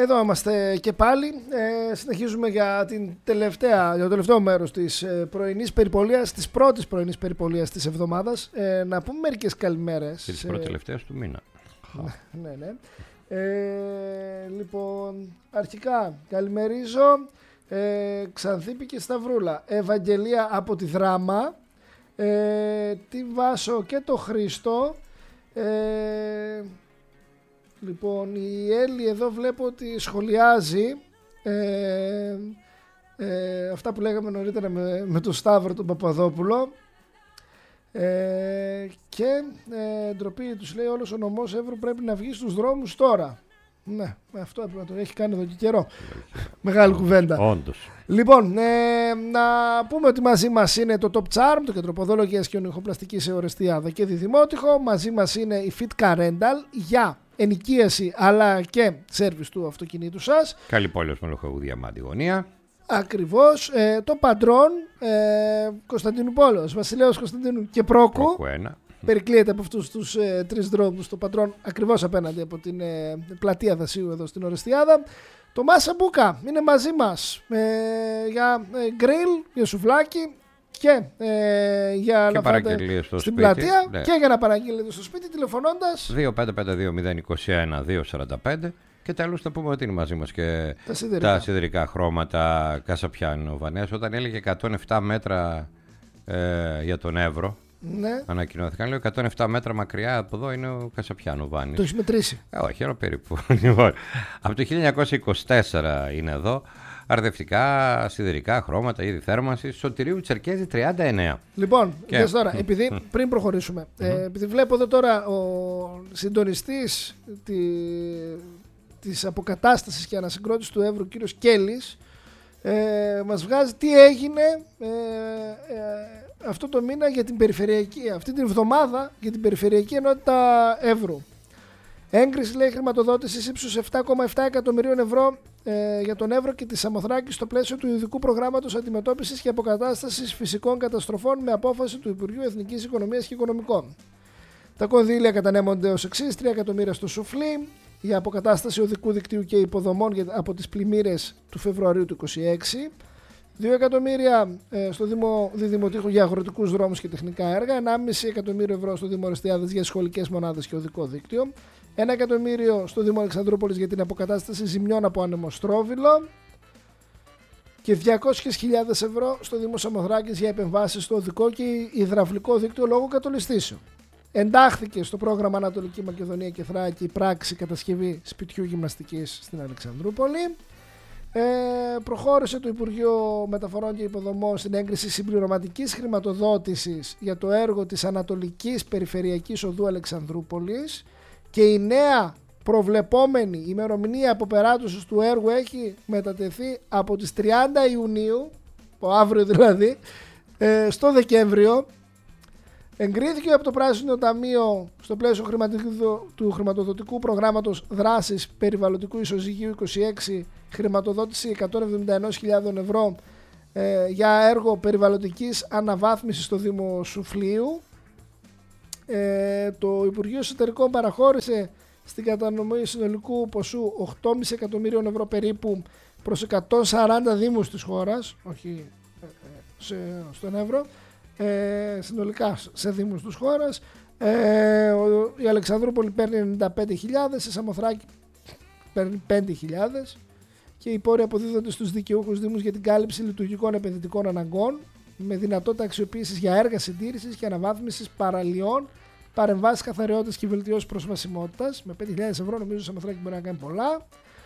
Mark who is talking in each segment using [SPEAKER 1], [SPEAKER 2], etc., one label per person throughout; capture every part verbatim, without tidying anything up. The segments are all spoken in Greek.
[SPEAKER 1] Εδώ είμαστε και πάλι. Ε, συνεχίζουμε για, την τελευταία, για το τελευταίο μέρος της ε, πρωινής περιπολίας, της πρώτης πρωινής περιπολίας της εβδομάδας. Ε, να πούμε μερικές καλημέρες.
[SPEAKER 2] Και της πρώτης τελευταίας του μήνα.
[SPEAKER 1] Ναι, ναι. Ε, λοιπόν, αρχικά καλημερίζω ε, Ξανθήπη και Σταυρούλα, Ευαγγελία από τη Δράμα, ε, τη Βάσο και το Χρήστο. Ε, λοιπόν, η Έλλη εδώ βλέπω ότι σχολιάζει ε, ε, αυτά που λέγαμε νωρίτερα με, με τον Σταύρο τον Παπαδόπουλο. Ε, και ε, ντροπή τους λέει όλος ο νομός Εύρου πρέπει να βγει στους δρόμους τώρα. Ναι, αυτό έπρεπε να το έχει κάνει εδώ και καιρό. Μεγάλη κουβέντα.
[SPEAKER 2] Όντως.
[SPEAKER 1] Λοιπόν, ε, να πούμε ότι μαζί μας είναι το Top Charm, το κέντρο ποδολογίας και ονειχοπλαστική σε Ορεστιάδα και Διδημότυχο. Μαζί μας είναι η Fit Car Rental για ενοικίαση αλλά και σέρβις του αυτοκινήτου σας.
[SPEAKER 2] Καλή πόλη ως Μελοχαίου Διαμάντη Γωνία.
[SPEAKER 1] Ακριβώς. Ε, το Παντρών ε, Κωνσταντινούπολεως, Βασιλέως Κωνσταντίνου και Πρόκου.
[SPEAKER 2] Πρόκου ένα.
[SPEAKER 1] Περικλείεται από αυτούς τους ε, τρεις δρόμους το Παντρών, ακριβώς απέναντι από την ε, πλατεία Δασίου εδώ στην Ορεστιάδα. Το Μάσα Μπούκα είναι μαζί μας ε, για ε, γκριλ, για σουβλάκι και ε, για
[SPEAKER 2] και
[SPEAKER 1] να φάτε στην
[SPEAKER 2] σπίτι,
[SPEAKER 1] πλατεία,
[SPEAKER 2] ναι.
[SPEAKER 1] Και για να παραγγείλετε στο σπίτι τηλεφωνώντας
[SPEAKER 2] δύο πέντε πέντε δύο μηδέν δύο ένα δύο τέσσερα πέντε. Και τέλος θα πούμε ότι είναι μαζί μας και
[SPEAKER 1] τα σιδηρικά,
[SPEAKER 2] τα σιδηρικά χρώματα Κασαπιάνου. Ο Βανέας όταν έλεγε εκατόν επτά μέτρα ε, για τον Εύρο,
[SPEAKER 1] ναι.
[SPEAKER 2] Ανακοινώθηκαν, λέω εκατόν επτά μέτρα μακριά από εδώ είναι ο Κασαπιάνου Βάνης.
[SPEAKER 1] Το έχει μετρήσει.
[SPEAKER 2] Ε, όχι, αλλά περίπου. Λοιπόν, από το χίλια εννιακόσια είκοσι τέσσερα είναι εδώ. Αρδευτικά, σιδηρικά, χρώματα, είδη θέρμανσης. Σωτηρίου Τσερκέζη τριάντα εννέα.
[SPEAKER 1] Λοιπόν,
[SPEAKER 2] και...
[SPEAKER 1] δες τώρα, επειδή πριν προχωρήσουμε, ε, επειδή βλέπω εδώ τώρα ο συντονιστής τη, της αποκατάστασης και ανασυγκρότησης του Εύρου, κύριος Κέλλης, ε, μας βγάζει τι έγινε ε, ε, αυτό το μήνα για την περιφερειακή, αυτή την εβδομάδα για την περιφερειακή ενότητα Εύρου. Έγκριση, λέει, χρηματοδότησης ύψους επτά κόμμα επτά εκατομμυρίων ευρώ ε, για τον Εύρο και τη Σαμοθράκη στο πλαίσιο του ειδικού προγράμματος αντιμετώπισης και αποκατάστασης φυσικών καταστροφών με απόφαση του Υπουργείου Εθνικής Οικονομίας και Οικονομικών. Τα κονδύλια κατανέμονται ως εξής: τρία εκατομμύρια στο Σουφλί για αποκατάσταση οδικού δικτύου και υποδομών από τις πλημμύρες του Φεβρουαρίου του είκοσι έξι, δύο εκατομμύρια ε, στο Δήμο Διδημοτήχου για αγροτικούς δρόμους και τεχνικά έργα, ενάμιση εκατομμύριο ευρώ στο Δήμο Ορεστιάδας για σχολικές μονάδες και οδικό δίκτυο, ένα εκατομμύριο στο Δήμο Αλεξανδρούπολης για την αποκατάσταση ζημιών από ανεμοστρόβιλο και διακόσιες χιλιάδες ευρώ στο Δήμο Σαμοθράκης για επεμβάσεις στο οδικό και υδραυλικό δίκτυο λόγω κατολιστήσεων. Εντάχθηκε στο πρόγραμμα Ανατολική Μακεδονία και Θράκη η πράξη κατασκευή σπιτιού γυμναστικής στην Αλεξανδρούπολη. Ε, προχώρησε το Υπουργείο Μεταφορών και Υποδομών στην έγκριση συμπληρωματικής χρηματοδότησης για το έργο της Ανατολικής Περιφερειακής Οδού Αλεξανδρούπολης και η νέα προβλεπόμενη ημερομηνία αποπεράτωσης του έργου έχει μετατεθεί από τις τριάντα Ιουνίου, το αύριο δηλαδή, ε, στο Δεκέμβριο. Εγκρίθηκε από το Πράσινο Ταμείο στο πλαίσιο του χρηματοδοτικού προγράμματος δράσης περιβαλλοντικού ισοζυγίου είκοσι έξι χρηματοδότηση εκατόν εβδομήντα ενός χιλιάδων ευρώ ε, για έργο περιβαλλοντικής αναβάθμισης στο Δήμο Σουφλίου. Ε, το Υπουργείο Εσωτερικών παραχώρησε στην κατανομή συνολικού ποσού οκτώ κόμμα πέντε εκατομμύριων ευρώ περίπου προς εκατόν σαράντα δήμους της χώρας, όχι ε, σε, στον Εύρο, Ε, συνολικά σε δήμους της χώρας. ε, η Αλεξανδρούπολη παίρνει ενενήντα πέντε χιλιάδες, η Σαμοθράκη παίρνει πέντε χιλιάδες και οι πόροι αποδίδονται στους δικαιούχους δήμους για την κάλυψη λειτουργικών επενδυτικών αναγκών με δυνατότητα αξιοποίησης για έργα συντήρησης και αναβάθμισης παραλιών, παρεμβάσεις καθαριότητας και βελτιώσεις προσβασιμότητας. Με πέντε χιλιάδες ευρώ νομίζω η Σαμοθράκη μπορεί να κάνει πολλά.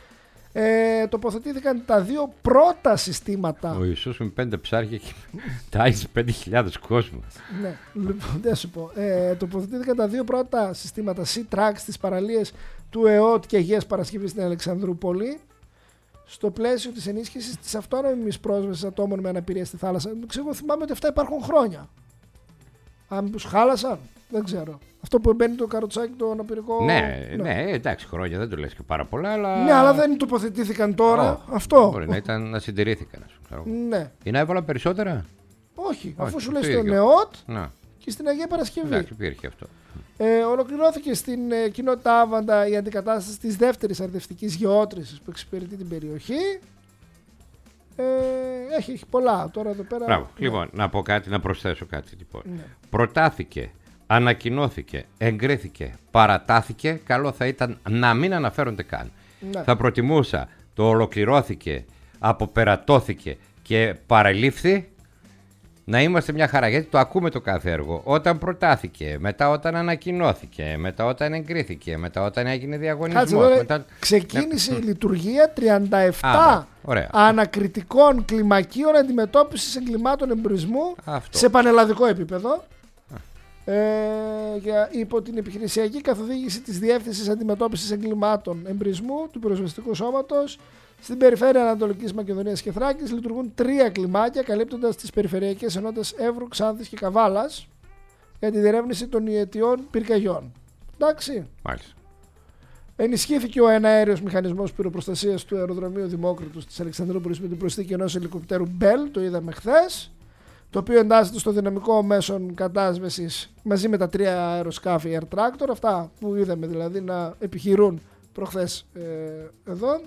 [SPEAKER 1] Ε, τοποθετήθηκαν τα δύο πρώτα συστήματα.
[SPEAKER 2] Ο Ιησούς με πέντε ψάρια και τάιζε πέντε χιλιάδες κόσμο.
[SPEAKER 1] Ναι, λοιπόν, δεν σου πω. Ε, τοποθετήθηκαν τα δύο πρώτα συστήματα C-Track στις παραλίες του ΕΟΤ και Αγίας Παρασκευής στην Αλεξανδρούπολη στο πλαίσιο της ενίσχυσης της αυτόνομης πρόσβασης ατόμων με αναπηρία στη θάλασσα. Εγώ θυμάμαι ότι αυτά υπάρχουν χρόνια. Αν μήπως χάλασαν, δεν ξέρω. Αυτό που μπαίνει το καροτσάκι το αναπηρικό.
[SPEAKER 2] Ναι, ναι, ναι, εντάξει, χρόνια δεν το λες και πάρα πολλά, αλλά.
[SPEAKER 1] Ναι, αλλά δεν τοποθετήθηκαν τώρα. Oh, αυτό.
[SPEAKER 2] Μπορεί να ήταν να συντηρήθηκαν.
[SPEAKER 1] Ναι.
[SPEAKER 2] Ή να έβαλαν περισσότερα.
[SPEAKER 1] Όχι,
[SPEAKER 2] Όχι,
[SPEAKER 1] αφού σου λέει
[SPEAKER 2] στο
[SPEAKER 1] στον
[SPEAKER 2] ίδιο.
[SPEAKER 1] ΕΟΤ
[SPEAKER 2] Να.
[SPEAKER 1] και στην Αγία Παρασκευή.
[SPEAKER 2] Εντάξει, υπήρχε αυτό.
[SPEAKER 1] Ε, ολοκληρώθηκε στην ε, κοινότητα Άβαντα η αντικατάσταση της δεύτερης αρδευτικής γεώτρησης που εξυπηρετεί την περιοχή. Ε, έχει, έχει πολλά τώρα εδώ πέρα.
[SPEAKER 2] Μπράβο.
[SPEAKER 1] Ναι.
[SPEAKER 2] Λοιπόν, να πω κάτι, να προσθέσω κάτι. Λοιπόν.
[SPEAKER 1] Ναι.
[SPEAKER 2] Προτάθηκε, ανακοινώθηκε, εγκρίθηκε, παρατάθηκε. Καλό θα ήταν να μην αναφέρονται καν.
[SPEAKER 1] Ναι.
[SPEAKER 2] Θα προτιμούσα το ολοκληρώθηκε, αποπερατώθηκε και παρελήφθη. Να είμαστε μια χαρά, γιατί το ακούμε το κάθε έργο. Όταν προτάθηκε, μετά όταν ανακοινώθηκε, μετά όταν εγκρίθηκε, μετά όταν έγινε διαγωνισμός.
[SPEAKER 1] Κάτσε,
[SPEAKER 2] μετά...
[SPEAKER 1] Ξεκίνησε η λειτουργία τριάντα επτά
[SPEAKER 2] Α, ωραία.
[SPEAKER 1] ανακριτικών κλιμακίων αντιμετώπισης εγκλημάτων εμπορισμού
[SPEAKER 2] Αυτό.
[SPEAKER 1] σε πανελλαδικό επίπεδο. Ε, για, υπό την επιχειρησιακή καθοδήγηση της Διεύθυνσης Αντιμετώπισης Εγκλημάτων Εμπρισμού του Πυροσβεστικού Σώματος. Στην περιφέρεια Ανατολικής Μακεδονίας και Θράκης λειτουργούν τρία κλιμάκια, καλύπτοντας τις περιφερειακές ενότητες Εύρου, Ξάνθης και Καβάλας για τη διερεύνηση των ιετιών πυρκαγιών. Εντάξει.
[SPEAKER 2] Μάλιστα.
[SPEAKER 1] Ενισχύθηκε ο εναέριος μηχανισμός πυροπροστασίας του αεροδρομίου Δημόκριτος της Αλεξανδρούπολης με την προσθήκη ενός ελικοπτέρου Μπέλ, το είδαμε χθες, το οποίο εντάσσεται στο δυναμικό μέσον κατάσβεσης μαζί με τα τρία αεροσκάφη Air Tractor, αυτά που είδαμε δηλαδή να επιχειρούν προχθές ε, εδώ.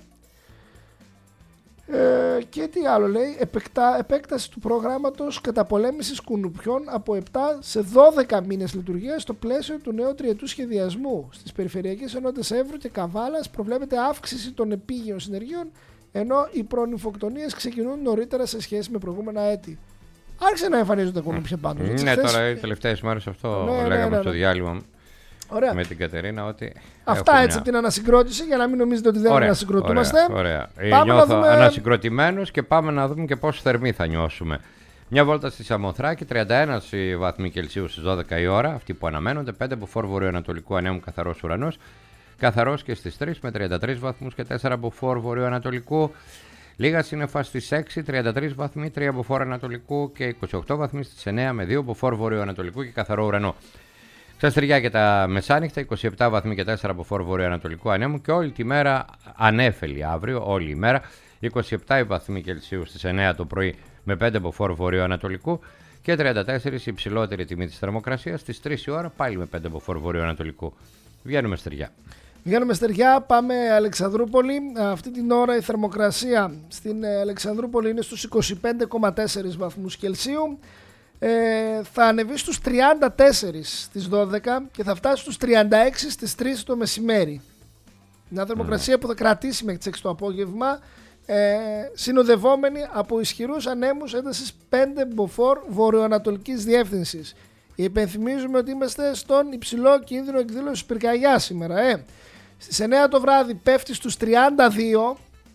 [SPEAKER 1] Ε, και τι άλλο λέει, επεκτά, επέκταση του προγράμματος καταπολέμησης κουνουπιών από επτά σε δώδεκα μήνες λειτουργίας στο πλαίσιο του νέου τριετού σχεδιασμού. Στις περιφερειακές ενότητες Εύρου και Καβάλας προβλέπεται αύξηση των επίγειων συνεργείων, ενώ οι προνυμφοκτονίες ξεκινούν νωρίτερα σε σχέση με προηγούμενα έτη. Άρχισε να εμφανίζονται κουνούπια πάντως.
[SPEAKER 2] Ναι,
[SPEAKER 1] χθες...
[SPEAKER 2] τώρα οι τελευταίες μέρες αυτό
[SPEAKER 1] ναι,
[SPEAKER 2] λέγαμε
[SPEAKER 1] ναι, ναι, ναι.
[SPEAKER 2] στο διάλειμμα.
[SPEAKER 1] Ωραία.
[SPEAKER 2] Με την Κατερίνα ότι.
[SPEAKER 1] Αυτά έτσι
[SPEAKER 2] μια...
[SPEAKER 1] την ανασυγκρότηση για να μην νομίζετε ότι δεν
[SPEAKER 2] ωραία,
[SPEAKER 1] ανασυγκροτούμαστε.
[SPEAKER 2] Ωραία, ωραία.
[SPEAKER 1] Πάμε
[SPEAKER 2] Νιώθω
[SPEAKER 1] να δούμε...
[SPEAKER 2] ανασυγκροτημένος και πάμε να δούμε και πόσο θερμοί θα νιώσουμε. Μια βόλτα στη Σαμοθράκη, τριάντα ένα βαθμοί Κελσίου στις δώδεκα η ώρα, αυτοί που αναμένονται, πέντε από φόρ βορειοανατολικού ανέμου καθαρός ουρανός, καθαρός και στις τρεις με τριάντα τρεις βαθμούς και τέσσερα από φόρ βορειοανατολικού. Λίγα σύννεφα στις έξι, τριάντα τρεις βαθμοί, τρία από φόρ ανατολικού και είκοσι οκτώ βαθμοί στις εννέα με δύο από φόρ βορειοανατολικού και καθαρό ουρανό. Ξαστεριά και τα μεσάνυχτα, είκοσι επτά βαθμοί και τέσσερα από φόρ βορειοανατολικού ανέμου και όλη τη μέρα ανέφελη αύριο, όλη η μέρα, είκοσι επτά βαθμοί Κελσίου στις εννέα το πρωί με πέντε από φόρ βορειοανατολικού και τριάντα τέσσερα η υψηλότερη τιμή της θερμοκρασίας, στις τρεις η ώρα πάλι με πέντε από φόρ βορειοανατολικού. Βγαίνουμε στεριά.
[SPEAKER 1] Βγαίνουμε στεριά, πάμε Αλεξανδρούπολη. Αυτή την ώρα η θερμοκρασία στην Αλεξανδρούπολη είναι στους είκοσι πέντε κόμμα τέσσερα βαθμούς Κελσίου. Ε, θα ανεβεί στους τριάντα τέσσερα στις δώδεκα και θα φτάσει στους τριάντα έξι στις τρεις το μεσημέρι. Μια θερμοκρασία που θα κρατήσει μέχρι τις έξι το απόγευμα, ε, συνοδευόμενη από ισχυρούς ανέμους έντασης πέντε μποφόρ βορειοανατολικής διεύθυνσης. Υπενθυμίζουμε ότι είμαστε στον υψηλό κίνδυνο εκδήλωσης πυρκαγιάς σήμερα. Ε. Στις εννέα το βράδυ πέφτει στους τριάντα δύο,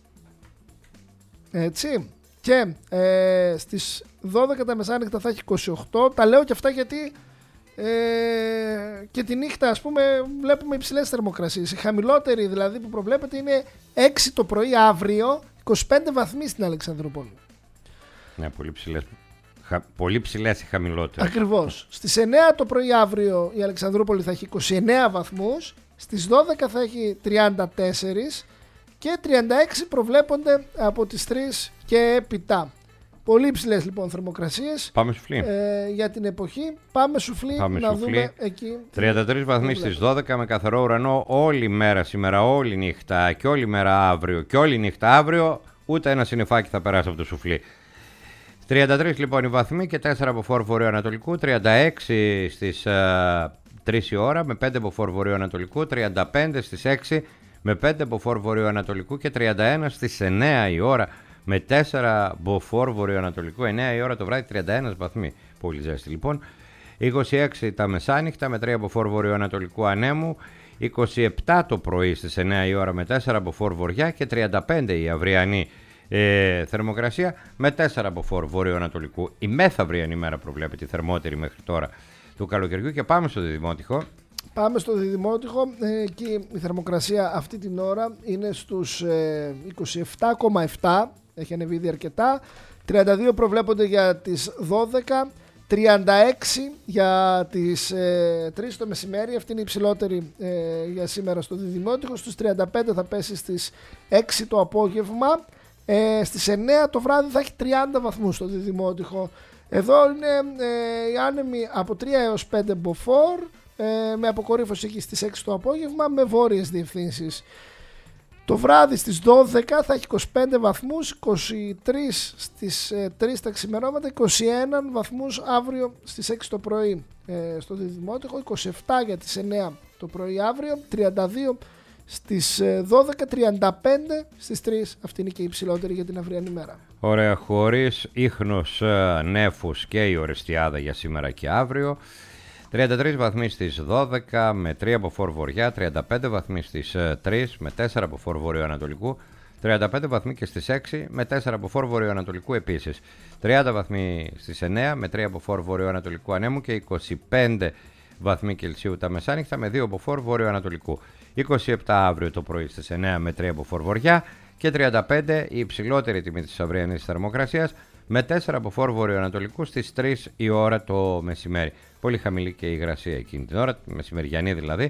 [SPEAKER 1] έτσι, και ε, στις δώδεκα τα μεσάνυχτα θα έχει είκοσι οκτώ. Τα λέω και αυτά γιατί ε, και τη νύχτα ας πούμε βλέπουμε υψηλές θερμοκρασίες. Η χαμηλότερη δηλαδή που προβλέπεται είναι έξι το πρωί αύριο, είκοσι πέντε βαθμοί στην Αλεξανδρούπολη.
[SPEAKER 2] Ναι, πολύ ψηλές, χα, πολύ ψηλές οι χαμηλότερες.
[SPEAKER 1] Ακριβώς. Στις εννέα το πρωί αύριο η Αλεξανδρούπολη θα έχει είκοσι εννέα βαθμούς, στις δώδεκα θα έχει τριάντα τέσσερα και τριάντα έξι προβλέπονται από τις τρεις και έπειτα. Πολύ ψηλές λοιπόν θερμοκρασίες.
[SPEAKER 2] Πάμε σουφλί.
[SPEAKER 1] Ε, για την εποχή. Πάμε σουφλί.
[SPEAKER 2] Πάμε
[SPEAKER 1] να
[SPEAKER 2] σουφλί.
[SPEAKER 1] δούμε εκεί.
[SPEAKER 2] τριάντα τρεις βαθμοί στις δώδεκα με καθαρό ουρανό όλη μέρα σήμερα, όλη νύχτα και όλη μέρα αύριο και όλη νύχτα αύριο. Ούτε ένα συννεφάκι θα περάσει από το σουφλί. τριάντα τρεις λοιπόν οι βαθμοί και τέσσερα από φόρ βορειοανατολικού, τριάντα έξι στις uh, τρεις η ώρα με πέντε από φόρ βορειοανατολικού, τριάντα πέντε στις έξι με πέντε από φόρ βορειοανατολικού και τριάντα ένα στις εννέα η ώρα με τέσσερα από φόρ βορειοανατολικού, εννέα η ώρα το βράδυ τριάντα ένα βαθμοί. Πολύ ζέστη λοιπόν. είκοσι έξι τα μεσάνυχτα με τρία από φόρ βορειοανατολικού ανέμου, είκοσι επτά το πρωί στις εννέα η ώρα με τέσσερα από φόρ βορειά και τριάντα πέντε η αυριανή ε, θερμοκρασία με τέσσερα από φόρ βορειοανατολικού. Η μεθαυριανή ημέρα προβλέπεται η θερμότερη μέχρι τώρα του καλοκαιριού και πάμε στο Διδημότυχο.
[SPEAKER 1] Πάμε στο Διδημότυχο. Εκεί η θερμοκρασία αυτή την ώρα είναι στους ε, είκοσι επτά κόμμα επτά. Έχει ανεβεί ήδη αρκετά. τριάντα δύο προβλέπονται για τις δώδεκα. τριάντα έξι για τις ε, τρεις το μεσημέρι. Αυτή είναι η υψηλότερη ε, για σήμερα στο Διδημότυχο. Στους τριάντα πέντε θα πέσει στις έξι το απόγευμα. Ε, στις εννέα το βράδυ θα έχει τριάντα βαθμούς στο Διδημότυχο. Εδώ είναι ε, οι άνεμοι από τρία έως πέντε μποφόρ ε, με αποκορύφωση εκεί στις έξι το απόγευμα με βόρειες διευθύνσεις. Το βράδυ στις δώδεκα θα έχει είκοσι πέντε βαθμούς, είκοσι τρεις στις ε, τρεις τα ξημερώματα, είκοσι ένα βαθμούς αύριο στις έξι το πρωί ε, στο Διδημότυχο, είκοσι επτά για τις εννέα το πρωί αύριο, τριάντα δύο στις δώδεκα, τριάντα πέντε στις τρεις. Αυτή είναι και η υψηλότερη για την αυριανή μέρα.
[SPEAKER 2] Ωραία, χωρίς ίχνος νέφους και η οριστιάδα για σήμερα και αύριο. τριάντα τρεις βαθμοί στις δώδεκα με τρία από φορ βορειά, τριάντα πέντε βαθμοί στις τρεις με τέσσερα από φορ βορειοανατολικού, τριάντα πέντε βαθμοί και στις έξι με τέσσερα από φορ βορειοανατολικού επίσης, τριάντα βαθμοί στις εννέα με τρία από φορ βορειοανατολικού ανέμου και είκοσι πέντε βαθμοί Κελσίου τα μεσάνυχτα με δύο από φορ βορειοανατολικού, είκοσι επτά αύριο το πρωί στις εννέα με τρία από φορ βορειά και τριάντα πέντε η υψηλότερη τιμή της αυριανής θερμοκρασίας με τέσσερα από φορ βορειοανατολικού στις τρεις η ώρα το μεσημέρι. Πολύ χαμηλή και η υγρασία εκείνη την ώρα, μεσημεριανή δηλαδή.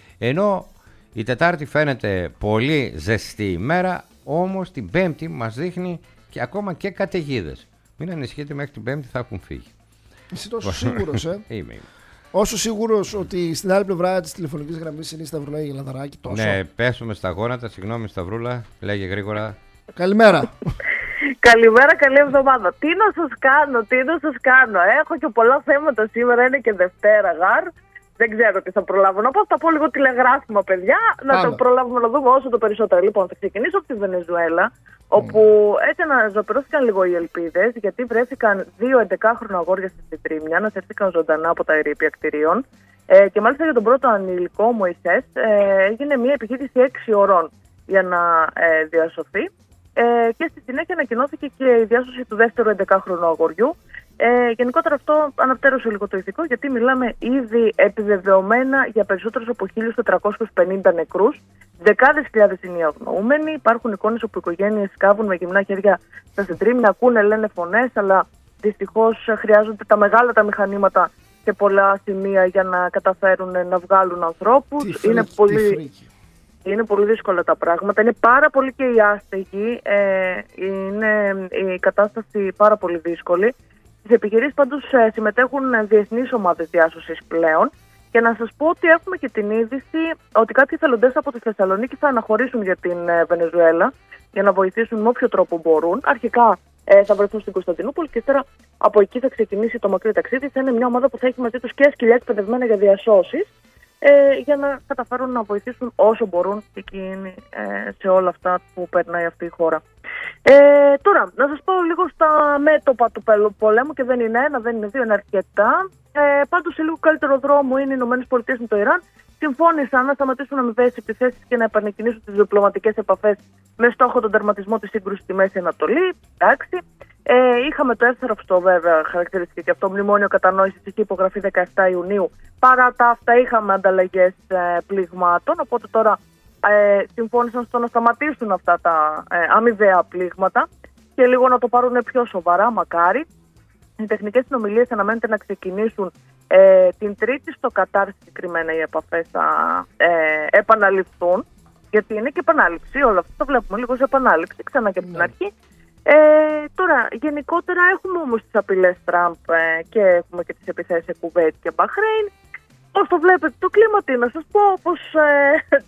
[SPEAKER 2] Ενώ η Τετάρτη φαίνεται πολύ ζεστή ημέρα, όμως την Πέμπτη μας δείχνει και ακόμα και καταιγίδες. Μην ανησυχείτε, μέχρι την Πέμπτη θα έχουν φύγει.
[SPEAKER 1] Είσαι τόσο σίγουρος, ε?
[SPEAKER 2] Είμαι, είμαι.
[SPEAKER 1] Όσο σίγουρος ότι στην άλλη πλευρά της τηλεφωνικής γραμμής είναι η Σταυρουλά η Λαδαράκη, τόσο.
[SPEAKER 2] Ναι, πέσουμε στα γόνατα. Συγγνώμη, Σταυρούλα, λέγε γρήγορα.
[SPEAKER 1] Καλημέρα.
[SPEAKER 3] Καλημέρα, καλή εβδομάδα. Τι να σας κάνω, τι να σας κάνω. Έχω και πολλά θέματα σήμερα, είναι και Δευτέρα γάρ. Δεν ξέρω τι θα προλάβω να πω. Θα πω λίγο τηλεγράφημα, παιδιά, να
[SPEAKER 1] Άρα.
[SPEAKER 3] το προλάβουμε να δούμε όσο το περισσότερο. Λοιπόν, θα ξεκινήσω από τη Βενεζουέλα, mm. όπου έτσι αναζωπηρώθηκαν λίγο οι ελπίδες, γιατί βρέθηκαν δύο έντεκάχρονα αγόρια στη συντρίμμια, ανασύρθηκαν ζωντανά από τα ερείπια κτηρίων. Ε, και μάλιστα για τον πρώτο ανηλικό Μωυσές ε, έγινε μια επιχείρηση έξι ωρών για να ε, διασωθεί. Ε, και στη συνέχεια ανακοινώθηκε και η διάσωση του δεύτερου έντεκάχρονου αγοριού. Ε, γενικότερα αυτό αναπτέρωσε λίγο το ηθικό, γιατί μιλάμε ήδη επιβεβαιωμένα για περισσότερους από χίλιους τετρακόσιους πενήντα νεκρούς. Δεκάδες χιλιάδες είναι οι αγνοούμενοι. Υπάρχουν εικόνες όπου οι οικογένειες σκάβουν με γυμνά χέρια στα συντρίμμια, ακούνε, λένε φωνές, αλλά δυστυχώς χρειάζονται τα μεγάλα τα μηχανήματα σε πολλά σημεία για να καταφέρουν να βγάλουν ανθρώπους.
[SPEAKER 1] Τι φρίκη,
[SPEAKER 3] είναι πολύ...
[SPEAKER 1] τι φρίκη.
[SPEAKER 3] Είναι πολύ δύσκολα τα πράγματα. Είναι πάρα πολύ και οι άστεγοι. Ε, είναι η κατάσταση πάρα πολύ δύσκολη. Στις επιχειρήσεις πάντως ε, συμμετέχουν διεθνείς ομάδες διάσωσης πλέον. Και να σας πω ότι έχουμε και την είδηση ότι κάποιοι εθελοντές από τη Θεσσαλονίκη θα αναχωρήσουν για την ε, Βενεζουέλα για να βοηθήσουν με όποιο τρόπο μπορούν. Αρχικά ε, θα βρεθούν στην Κωνσταντινούπολη και ύστερα από εκεί θα ξεκινήσει το μακρύ ταξίδι. Θα είναι μια ομάδα που θα έχει μαζί τους και σκυλιά εκπαιδευμένα για διασώσεις. Ε, για να καταφέρουν να βοηθήσουν όσο μπορούν εκείνοι ε, σε όλα αυτά που περνάει αυτή η χώρα. Ε, τώρα, να σας πω λίγο στα μέτωπα του πολέμου, και δεν είναι ένα, δεν είναι δύο, είναι αρκετά. Ε, πάντως, σε λίγο καλύτερο δρόμο είναι οι Ηνωμένες Πολιτείες με το Ιράν. Συμφώνησαν να σταματήσουν αμοιβαίες επιθέσεις και να επανεκκινήσουν τις διπλωματικές επαφές με στόχο τον τερματισμό της σύγκρουσης στη Μέση Ανατολή. Εντάξει. Ε, είχαμε το εύθραυστο, βέβαια, χαρακτηριστική και αυτό μνημόνιο κατανόησης, είχε υπογραφεί δεκαεφτά Ιουνίου. Παρά τα αυτά, είχαμε ανταλλαγές ε, πληγμάτων. Οπότε τώρα ε, συμφώνησαν στο να σταματήσουν αυτά τα ε, αμοιβαία πλήγματα και λίγο να το πάρουν πιο σοβαρά, μακάρι. Οι τεχνικές συνομιλίες αναμένεται να ξεκινήσουν ε, την Τρίτη στο Κατάρ. Συγκεκριμένα οι επαφές θα ε, επαναληφθούν. Γιατί είναι και επανάληψη, όλα αυτά το βλέπουμε λίγο σε επανάληψη, ξανά και από την
[SPEAKER 1] Ναι.
[SPEAKER 3] αρχή. Ε, τώρα, γενικότερα έχουμε όμως τις απειλές Τραμπ ε, και έχουμε και τις επιθέσεις σε Κουβέιτ και Μπαχρέιν. Πώς το βλέπετε το κλίμα, τι να σας πω, όπως ε,